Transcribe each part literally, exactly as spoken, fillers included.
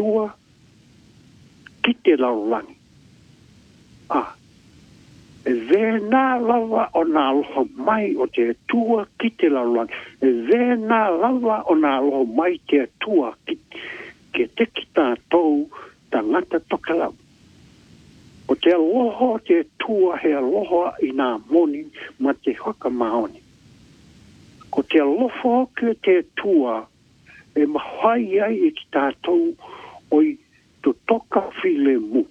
tua ki te laulangi. Ah, e vena lava o nā aloha mai o te tua ki te laulangi. E vena lava o nā aloha mai te tua ki ke te ki tātou tangata tokelau. O te aloha te tua he aloha i nā moni ma te haka maoni. Ko te aloha ke te tua e mahai ai e ki tātou oi to toka while mu.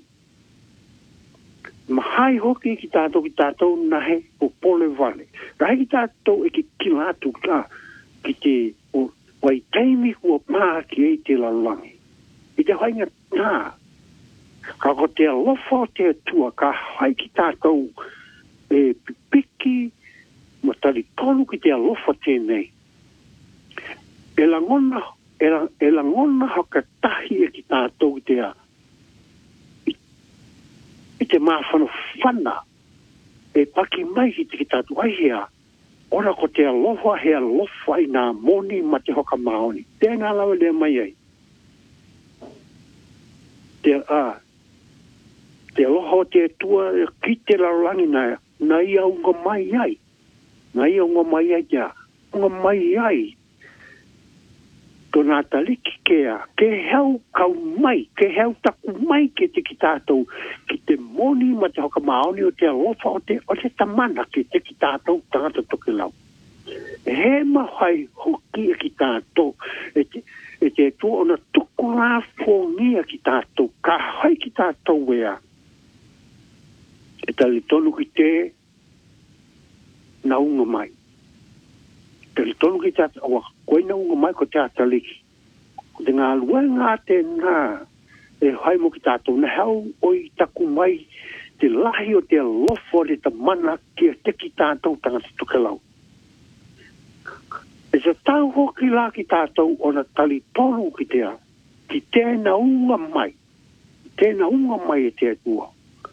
Mahai hoki ki tātou ki tātou nahe o pole vale. Rahi ki tātou e ki kilatu ka ki te o wai teimi kua maa ki e te lalangi. I te hainga tā. Ka ko te alofa o te tua ka hai ki tātou e pipiki ma tali tonu ki te alofa tēnei. E langona, e, la, e langona haka tahi e ki tātou ki te a i te mawhano whana e paki mai ki te ki tātou aihea ora ko te alofa he alofa i nā moni ma te hoka maoni. Tēnā lawa lea mai ai. Te a te aloha o te tua ki te laulangi na na ia unga mai ai. Na ia unga mai ai tia. Unga mai ai. Ko nā taliki kea, ke hau kau mai, ke hau taku mai ke te ki tātou, ki te moni ma te hoka maoni o te alofa o te, o te tamana ke te ki tātou tangata toke lau. E he mahai hoki e ki tātou, e te, e te tua ona tuku rā fōngia ki tātou, ka hai ki tātou ea. E tali tonu ki te na unga mai. Tali tonu ki tātou, awa, koe na unga mai ko te ataliki. Ko te ngā lua ngā te ngā, e hai mo ki tātou, na hau oi taku mai, te lahi o te lofo de ta mana ki te ki tātou tangata tuke lau. E se tau hoki la ki tātou o na tali tonu ki te a, ki tēna unga mai, tēna unga mai e te tua.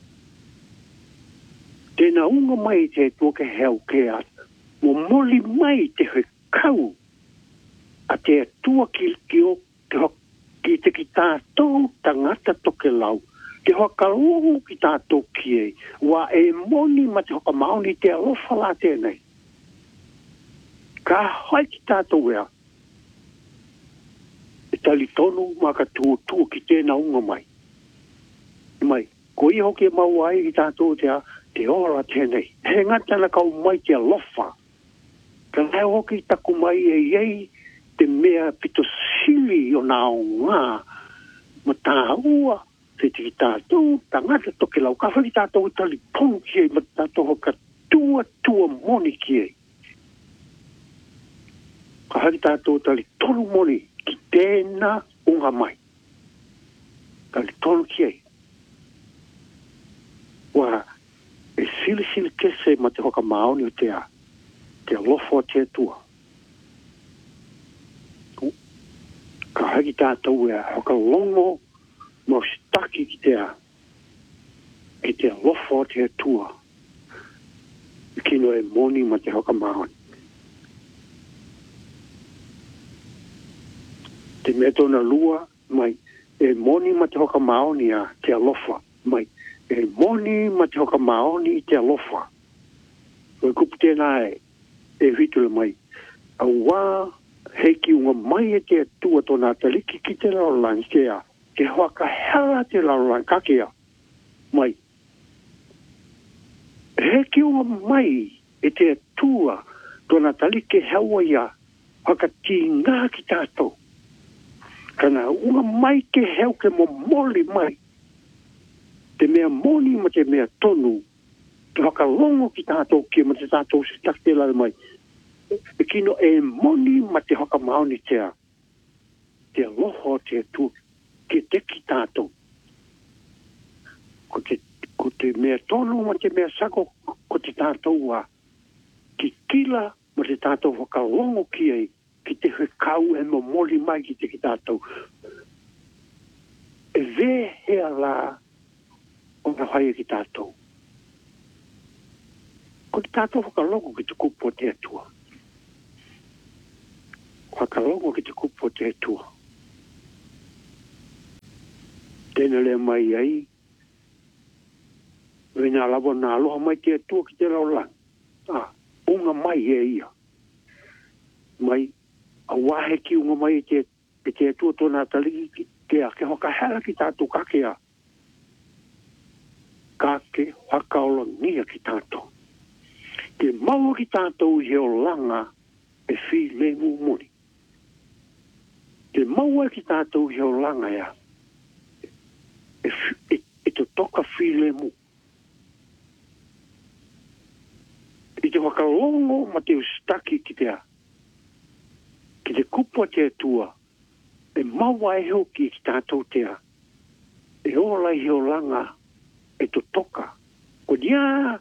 Tēna unga mai e te tua ke heo ke ata. Mo moli mai te he kau a te tua ki, ki, o, ki, ho, ki te ki tātou tangata toke lau. Te hoka lohu ki tātou ki e. Wa e moni ma te hoka maoni te alofa la tēnei. Ka hai ki tātou ea. E tali tonu ma ka tua tua ki tēna unga mai. Mai, ko i hoki e mau ai ki tātou te a, te ora tēnei. He ngatana kau mai te alofa. Ka lai hoki taku mai e iei te mea pito sili o nā o ngā. Ma tā ua, te te ki tātou, tangata toke lau. Ka whaki tātou i tali ponu ki ei, ma tātou hoka tua tua moni ki ei. Ka whaki tātou i tali tonu moni ki tēnā unga mai. Tali tonu ki ei. Wa, e sili sili kese ma te hoka maoni o te a. Te alofo te tua. Ka haki tātou e hoka longo mo staki ki te a. Ki te alofo te tua. Kino e moni ma te hoka maoni. Te mea tona lua, mai, e moni ma te hoka maoni a te alofa. Mai, e moni ma te hoka maoni te alofa. Koe kupu tēnā e. E vitule mai. A wā heiki unga mai e te tua tōna taliki ki te laulangi ke a. Ke hoaka hela te laulangi kakea. Mai. Heiki unga mai e te tua tōna taliki hewa ia. Haka ti ngā ki tātou. Kana unga mai ke heu ke mo moli mai. Te mea moni ma te mea tonu. Te haka longo ki tātou ki ma te tātou se takte lai mai. E kino e moni ma te haka maoni tea. Te loho te tu. Ke te ki tātou. Ko te, ko te mea tonu ma te mea sako ko te tātou wa. Ki kila ma te tātou haka longo ki ei. Ki te he kau e mo moli mai ki te ki tātou. E ve hea la o na haia ki tātou. Ko te tātou whakalongo ki te kupo te atua. Whakalongo ki te kupo te atua. Tēnā le mai ai. Wena lawa nā aloha mai te atua ki te raulang. Ah, unga mai e ia. Mai, a wahe ki unga mai te, te atua tōna taliki ki te a ke hoka hela ki tātou kakea. Kake whakaola nia ki tātou. Te maua ki tātou i heo langa e whi le mu muni. Te maua ki tātou i heo langa ia. E, e, e te toka whi le mu. I te whakalongo ma te ustaki ki te a. Ki te kupua te atua. E maua e hoki ki tātou te a. E ola i heo langa e to toka. Ko dia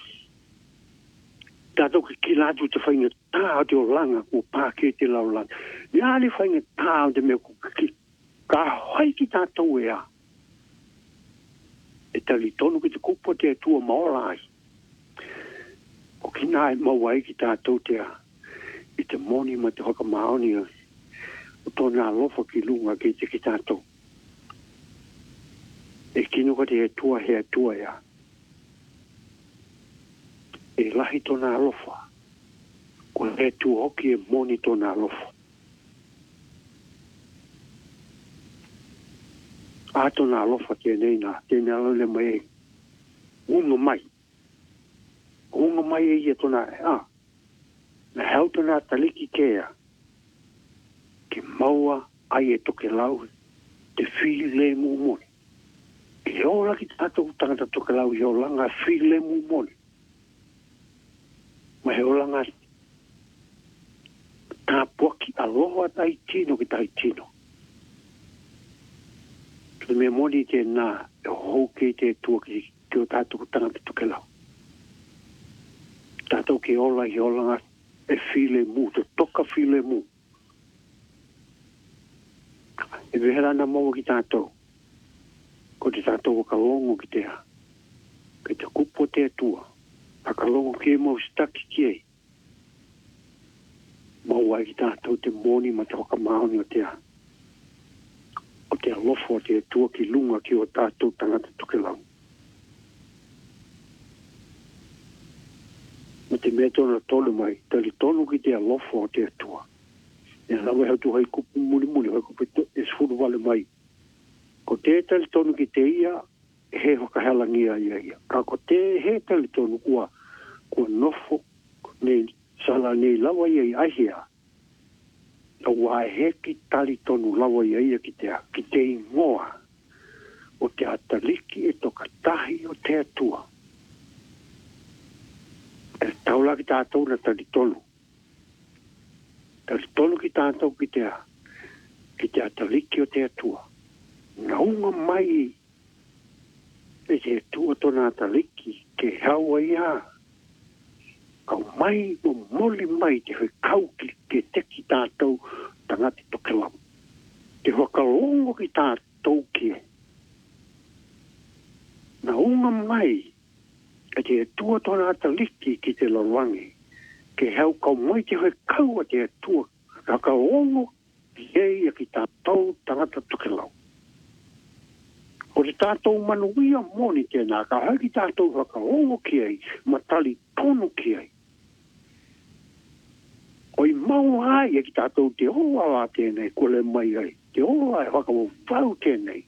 tātou ki ki lātu te whainga tā te o langa ko pāke te lau langa. Ia le whainga tā o te mea ko ki ka hai ki tātou e a. E tali tonu ki te kupua te atua maola ai. Ko kina e mawai ki tātou te a. I te moni ma te hoka maoni ai. O tōna alofa ki lunga ki te ki tātou. E kino ka te e tua he atua ea. E lahi tōna alofa. Ko he tua hoki e moni tōna alofa. A tōna alofa tēnei nā. Tēnei alo le mai e. Unga mai. Unga mai e ia tōna e a. Na hau tōna taliki kea. Ke maua ai e toke lau. Te whili le mu moni. Ke ola ki tātou tangata toke lau i o langa whili le mu moni. Ma he o langa tā puaki aloha tai tino ki tai tino. Ke me moni te nā e hou ke te tua ki o tātou tangata toke lau. Tātou ke ola i olanga e while mu, te toka while mu. E vehera na maua ki tātou. Ko te tātou ka longo ki te ha. Ke te kupo te atua. A ka longo ke mau staki ki ei. Maua ki tātou te moni ma te hoka maoni o te ha. O te alofo o te atua ki lunga ki o tātou tangata toke lau. Ma te mea tōna tolu mai, tali tonu ki te alofo o te atua. E lawe hau tu hai kupu muni muni, hai kupu e sfuru wale mai. Ko te tali tonu ki te ia, he hoka helangia ia ia. Ka ko te he tali tonu kua, kua nofo, ne sala ne lawa ia i ahia. Na wā he ki tali tonu lawa ia ia ki te, ki te ingoa. O te ataliki e toka tahi o te atua. E taula ki tātou na tali tonu. Tali tonu ki tātou ki te a. Ki te ataliki o te atua. Na unga mai e te atua tona ataliki ke haua ia. Kau mai o moli mai te hui kau ki ke te ki tātou tangati toke lau. Te wakalongo ki tātou ki e. Na unga mai e te atua tōna ataliki ki te lawangi. Ke hau kau mai te hoi kaua te atua. Ka ka ongo ki ei a ki tātou tangata toke lau. O te tātou manuia moni tēnā. Ka hau ki tātou haka ongo ki ei. Matali tono ki ei. O i mau ai e ki tātou te hoa tēnei. Kole mai ai. Te hoa e haka wau tēnei.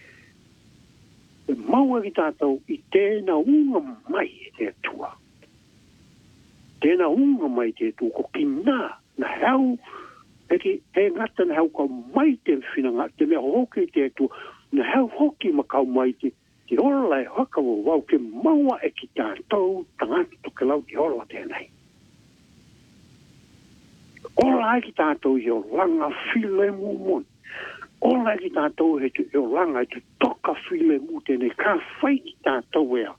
E maua ki tātou i tēnā unga mai e te atua. Tēnā unga mai te atua ko ki nā, na hau, e ki he ngata na hau kau mai te whinanga, te mea hoki te atua, na hau hoki ma kau mai te, te ola e haka wau ke maua e ki tātou tangata toke lau te ola tēnei. Ola e ki tātou i o langa while mu moni. Ola ki tātou he tu eo langa e tu toka while mu tēnei ka whai ki tātou ea.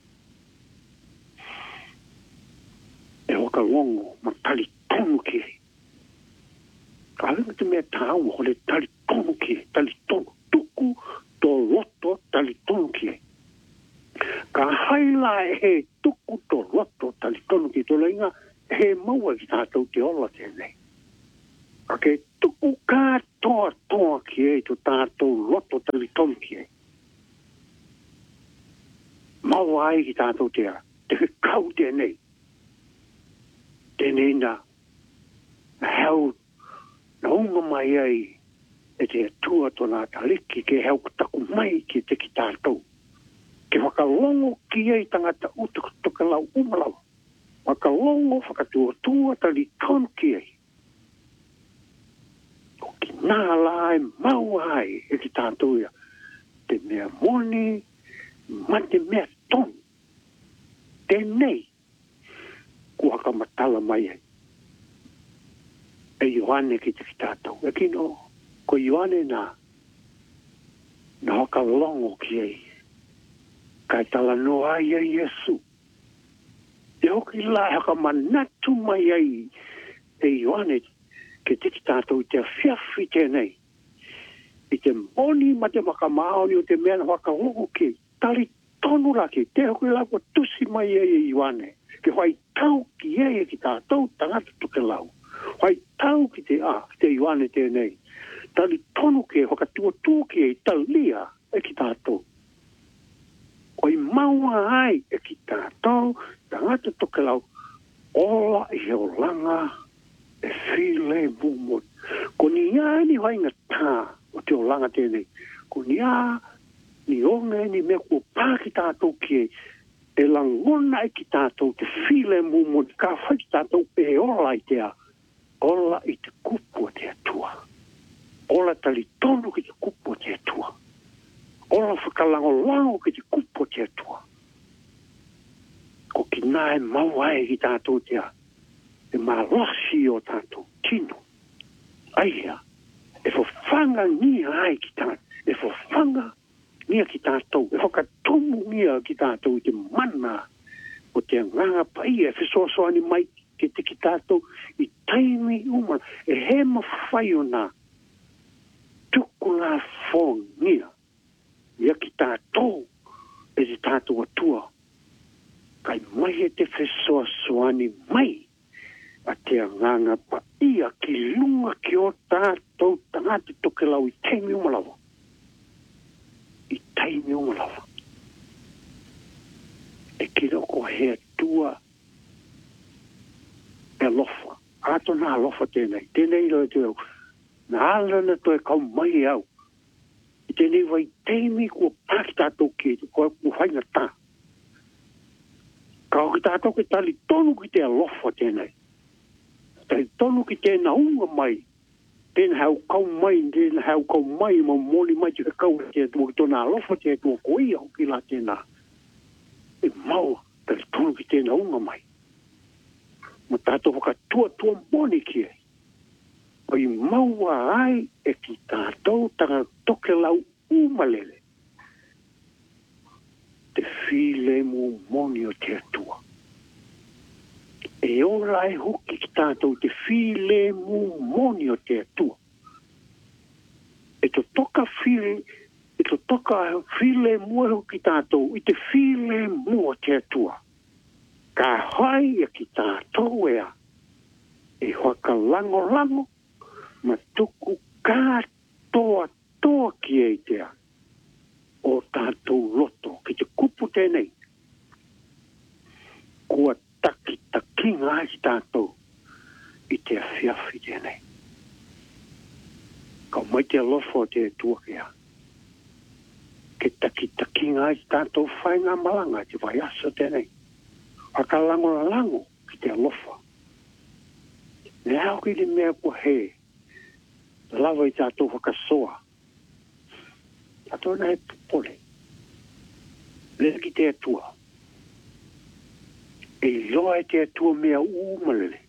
E hoka longo ma tali tonu ki e. Ka ringa te mea tāua ho le tali tonu ki e. Tali tonu tuku tō loto tali tonu ki e. Ka haila e he tuku tō loto tali tonu ki e. Tō leinga he maua ki tātou te ola tēnei. Ka ke tuku ka toa toa ki e to tātou loto tali tonu ki e. mau ai ki tātou te a. Te kau tēnei. Tēnei na hau na unga mai ai e te tua tōna taliki ke hau taku mai ki te ki tātou. Ke whakalongo ki ei tangata utuku tuka lau umalau. Whakalongo whakatua tua tali tonu ki ei. Ko ki nā lai mau ai e ki tātou ia. Te mea moni, ma te mea tonu. Tēnei, kua ka matala mai ai. E Ioane ki te ki tātou. E kino, ko Ioane nā, na haka longo ki ei. Kai tala no ai ai Yesu. E hoki la haka manatu mai ai. E Ioane, ke te ki tātou te whiawhi tēnei. I te moni ma te makamaoni o te mea na waka longo ki ei. Tali tonu raki, te hoki la kua tusi mai ai e Ioane. Ke whai tau ki ei ki tātou tangata tuke lau. Whai tau ki te a, te Ioane tēnei. Tali tonu ki e whakatua tū ki ei talia e ki tātou. Oi maua ai e ki tātou tangata tuke lau. Ola i heo langa e while mumot. Ko ni a ni wainga tā o te o langa tēnei. Ko ni a ni onge ni mea kua pā ki tātou ki e. E langona e ki tātou te while mumot. Ka whai ki tātou e ola i te a. Ola i te kupu te atua. Ola tali tonu ki te kupu te atua. Ola whakalango lango ki te kupu te atua. Ko ki nāe mau ai ki tātou te a. E malasi o tātou tino. Aia, e whawhanga nia ai ki tātou. E whawhanga nia ki tātou. E whakatomu nia ki tātou i te mana. O te nganga pai e whesoasoani mai ke te ki tātou i taimi umana. E he mawhai o nā tuku ngā whongia. Ia ki tātou e te tātou atua. Kai mai e te whesoasoani mai. A te nganga pa ia ki lunga ki o tātou tangata toke lau i taimi umalawa. I taimi umalawa. E ki roko he atua e lofa. Ato nā lofa tēnei. Tēnei roi te au. Nā alana to e kau mai au. I tēnei wai teimi kua pāki tātou ki kua whainga tā. Kau ki tātou ki tali tonu ki te alofa tēnei. Tali tonu ki tēnā unga mai. Tēnā hau kau mai, tēnā hau kau mai, ma moni mai tika kau te tua ki tōna alofa te tua koi au ki la tēnā. E mau, tali tonu ki tēnā unga mai. Ma tātou waka tua tua moni ki e. Oi maua ai e ki tātou tanga toke lau umalele. Te while mu moni o te atua. E ora e hoki ki tātou te while mu moni o te atua. E to toka while, e to toka while mu e hoki tātou i te while mu o te atua. Ka hai e ki tātou ea. E hoaka lango lango. Ma tuku kātoa toa ki ei tea o tātou loto ki te kupu tēnei. Kua taki takinga ai tātou i te awhiawhi tēnei. Kau mai te alofo te tuakea. Ke taki takinga ai tātou whainga malanga te vai asa tēnei. Haka lango la lango ki te alofo. Ne hau ki te mea kua hei. Lava i tātou whakasoa. Tātou na he pupole. Lea ki te atua. E loa e te atua mea umalele.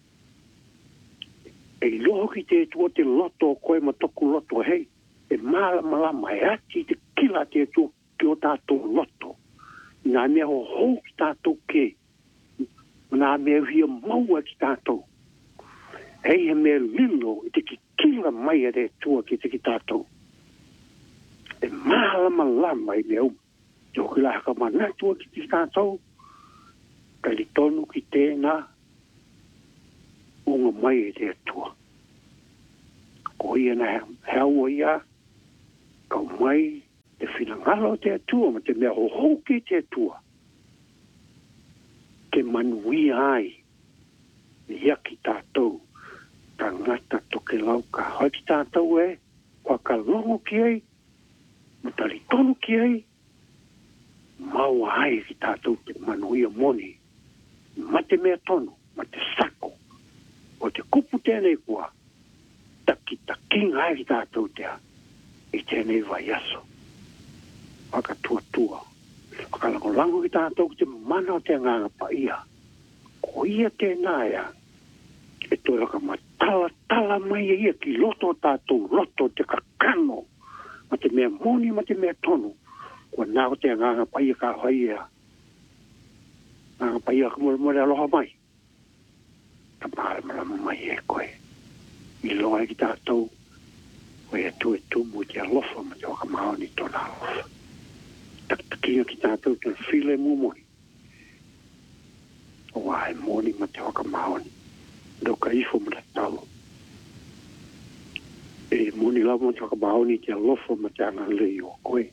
E loa ki te atua te loto koe ma toku loto hei. E mala malama e ati te kila te atua ki o tātou loto. Nā mea ho hou ki tātou ke. Nā mea hia maua ki tātou. Hei he mea lilo i te ki kila mai a re tua ki te ki tātou. E malama lama i mea um. Te hoki la haka mana tua ki te tātou. Ka li tonu ki tēnā. Unga mai e te tua. Ko ia na heo ia. Kau mai te whina ngalo te tua. Ma te mea ho ho ki te tua. manui ai. Ia ki tātou. Ka ngata toke lau ka hoi ki tātou e. Kua ka longo ki ei. Matali tonu ki ei. Mau ai ki tātou te manui o moni. Mate mea tonu. Mate sako. O te kupu tēnei kua. Taki takinga ai ki tātou tea. I tēnei vai aso. Waka tua tua. Waka lango lango ki tātou ki te mana o te nganga pa ia. Ko ia tēnā ia. E toi waka matala tala mai ia ki loto tātou. Loto te kakano. Ma te mea moni, ma te mea tonu. Kua nā o te nganga pa ia ka hoi ia. Nganga pa ia ka mora mora aloha mai. Ka maara marama mai e koe. I loa ki tātou. Koe e tu e tu mo te alofa ma te waka maoni tona alofa. Takinga ki tātou te while mumoi. O ai moni ma te waka maoni. Ndo ka ifo ma te tau. E moni lau ma te waka maoni te alofa ma te anga lei o koe.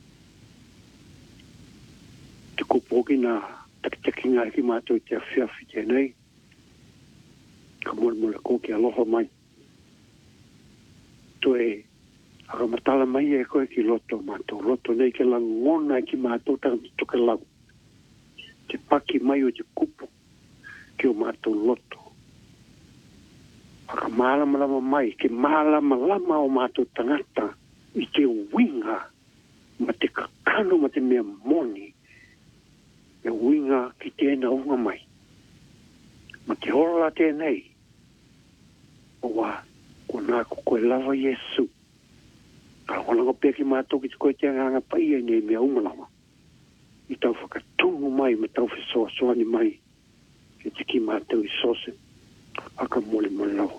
Te kupoki na takinga ki mātou te awhiawhi tēnei. Ka mora mora ko ki aloha mai. Toe aka matala mai e koe ki loto mātou. Loto nei ke lang ngona ki mātou tanga toke lau. Te paki mai o te kupu ki o mātou loto. Aka maalama lama mai, ke maalama lama o mātou tangata i te winga ma te kakano ma te mea moni. E winga ki tēna unga mai. Ma te hora tēnei. O wā, ko nā ko koe lava Yesu. Ka wana ko peki mātou ki te koe te nganga pai e nei mea umalawa. I tau whakatungu mai, me tau whesoa soani mai. Ke te ki mātou i sose. Aka mole mole lau.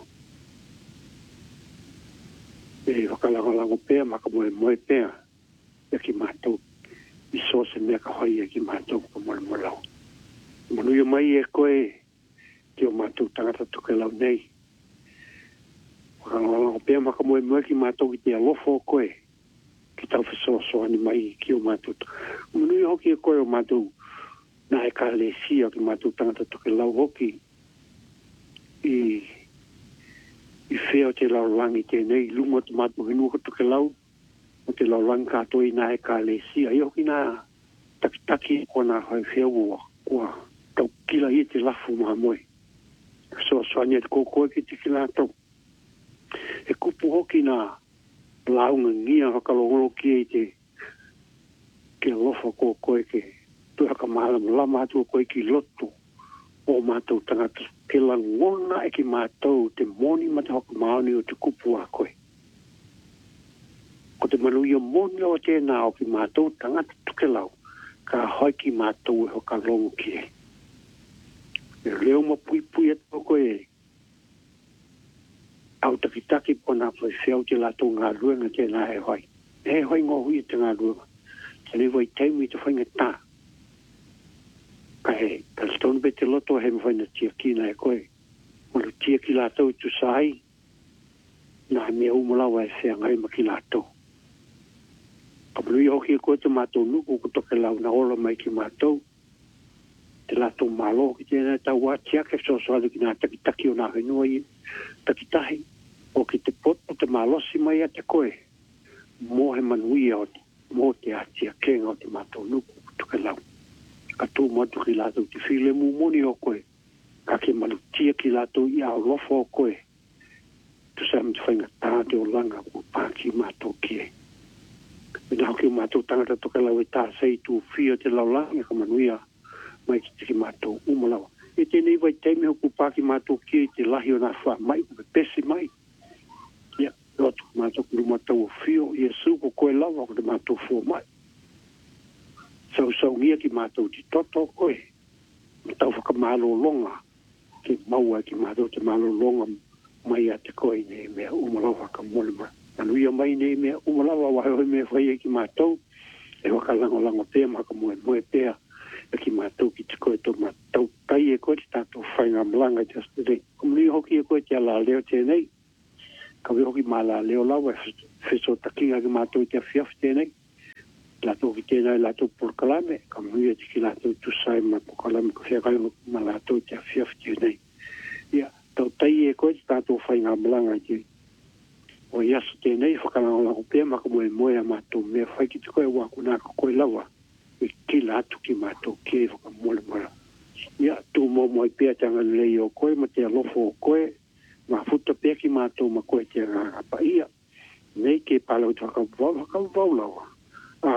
E whakalangalango pēr, maka moe moe pēr. E ki mātou i sose mea ka hoi e ki mātou ka mole mole lau. Manuia mai e koe, ki o mātou tangata toke lau nei. Whakalanga pēr maka moe moe ki mātou ki te alofo o koe. Ki tau whesoa soani mai ki o mātou. Manui hoki e koe o mātou na e ka le sia ki mātou tangata toke lau hoki. I, i whea o te lau langi tēnei. Lungo te mātou hinua ka toke lau. O te lau langi kātoi na e ka le sia. I hoki nā takitaki ko nā hoi whea ua. Kua tau kila i te lafu maha moe. So soani e te kōkoe ki te kila tau. E kupu hoki nā launga ngia hakalongolo ki e te ke lofa ko koe ke tu haka mahala lama atu koe ki loto o mātou tangata ke langona e ki mātou te moni ma te haka maoni o te kupu a koe. Ko te manuia moni o tēnā o ki mātou tangata tuke lau ka hoi ki mātou e haka longo ki e. E leo ma pui pui atu koe e au takitaki pona foi feo te lato ngā ruenga tēnā e hoi. E hoi ngō hui te ngā ruenga. Tēnei wai teimi te whainga tā. Ka he, ka stone be te loto he mwhaina tia kina e koe. Molu tia ki lato i tu sai. Nā mea umalawa e whea ngai ma ki lato. Ka mului hoki e koe te mātou nuku ko toke lau na ola mai ki mātou. Te lato malo ki tēnā tau wā tia ke so soalu ki nā takitaki o nā whenua i takitahi. O ki te poto te malosi mai a te koe. Mō he manuia o te, mō te atia kenga o te mātou nuku tuke lau. Ka tū matu ki lātou te while mū moni o koe. Ka ke manu tia ki lātou i au lofo o koe. Tu sa mtu whainga tāte o langa ku pāki mātou kie. Mina hoki o mātou tangata tuke lau e tā sei tū whio te lau langa ka manuia mai ki te ki mātou umalawa. E tēnei vai teime hoku pāki mātou kie te lahi o nā wha mai ku pesi mai. Ia, rotu mātou kuru mātou o whio, Iesu ko koe lawa ko te mātou fō mai. Sau sau ngia ki mātou ti toto koe. Mātou whakamālo longa. Ki maua ki mātou te mālo longa mai a te koe nei mea umalawa ka molima. Manuia mai nei mea umalawa wa hoi mea whaia ki mātou. E wakalango lango pēr maka moe moe pēr. E ki mātou ki te koe tō mātou kai e koe te tātou whainga malanga i te astere. Kumuni hoki e koe te ala leo tēnei. Ka hoki mala leo lau e wheso takinga ki mātou i te awhiawhi tēnei. la to ki tēnā la to por kalame ka mui te ki la to tu sai ma por kalame ko fia kai ma la to te fifty nei ia tau tai e ko ta to fai nga blanga ki o ia se tēnei whakana o la ko pe ma ko moe moe ma to me fai ki te koe wa ko na ko koe lawa e ki la tu ki ma to ke whaka mole mora ia tu mo mo pe tanga le o koe ma te lofo koe ma futa pe ki ma to ma koe te nga pa ia nei ke palo to ka va ka va lawa